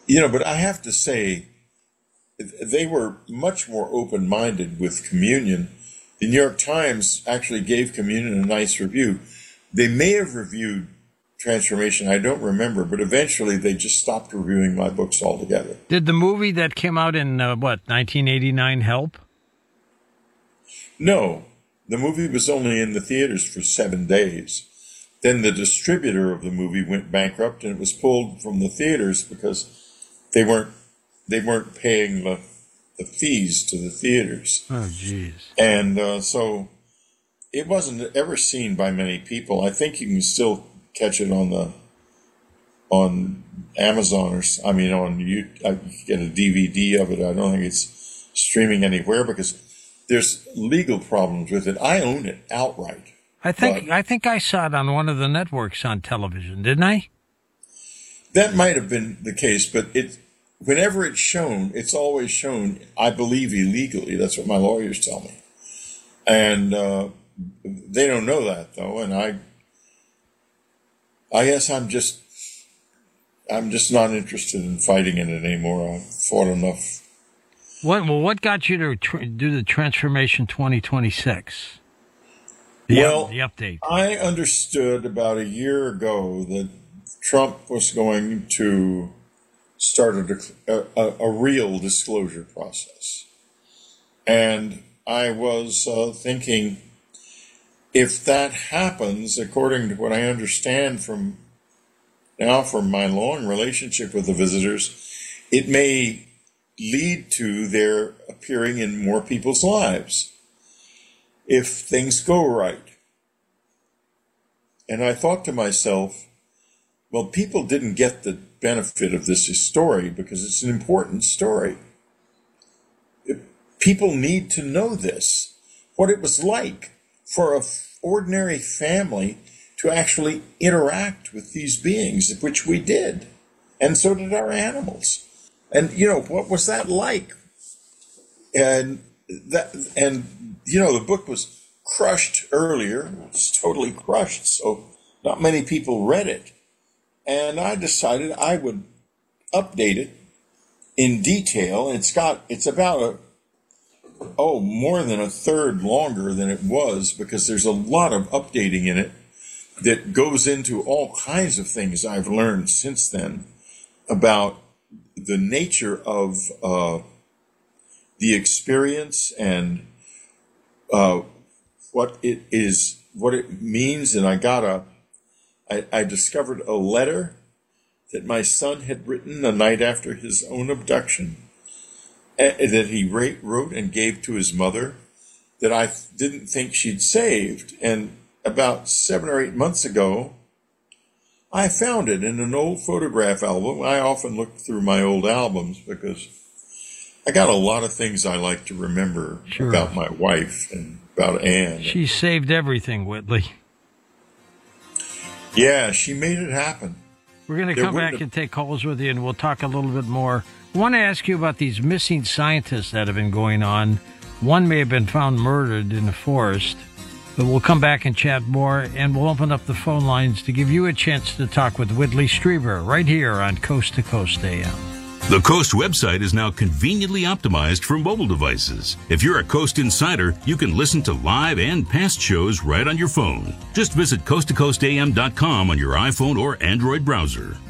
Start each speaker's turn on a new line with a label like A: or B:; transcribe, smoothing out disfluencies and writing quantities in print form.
A: But I have to say, they were much more open-minded with Communion. The New York Times actually gave Communion a nice review. They may have reviewed Transformation, I don't remember, but eventually they just stopped reviewing my books altogether.
B: Did the movie that came out in, 1989 help?
A: No. The movie was only in the theaters for 7 days. Then the distributor of the movie went bankrupt, and it was pulled from the theaters because they weren't paying the fees to the theaters.
B: Oh, jeez.
A: And so it wasn't ever seen by many people. I think you can still catch it on Amazon on YouTube. I get a DVD of it. I don't think it's streaming anywhere because there's legal problems with it. I own it outright.
B: I think I saw it on one of the networks on television, didn't I?
A: That might have been the case, but whenever it's shown, it's always shown, I believe, illegally. That's what my lawyers tell me. And they don't know that, though, and I guess I'm just not interested in fighting in it anymore. I've fought enough.
B: What got you to do the Transformation 2026? The update.
A: I understood about a year ago that Trump was going to start a real disclosure process. And I was thinking, if that happens, according to what I understand from my long relationship with the visitors, it may lead to their appearing in more people's lives if things go right. And I thought to myself, well, people didn't get the benefit of this story because it's an important story. People need to know this, what it was like for an ordinary family to actually interact with these beings, which we did. And so did our animals. And, what was that like? And the book was crushed earlier. It's totally crushed, so not many people read it. And I decided I would update it in detail. It's about more than a third longer than it was because there's a lot of updating in it that goes into all kinds of things I've learned since then about the nature of the experience and what it means. And I discovered a letter that my son had written the night after his own abduction that he wrote and gave to his mother that I didn't think she'd saved. And about 7 or 8 months ago, I found it in an old photograph album. I often look through my old albums because I got a lot of things I like to remember about my wife and about Anne.
B: She saved everything, Whitley.
A: Yeah, she made it happen.
B: We're going to come back and take calls with you, and we'll talk a little bit more. I want to ask you about these missing scientists that have been going on. One may have been found murdered in the forest, but we'll come back and chat more, and we'll open up the phone lines to give you a chance to talk with Whitley Strieber right here on Coast to Coast AM.
C: The Coast website is now conveniently optimized for mobile devices. If you're a Coast insider, you can listen to live and past shows right on your phone. Just visit coasttocoastam.com on your iPhone or Android browser.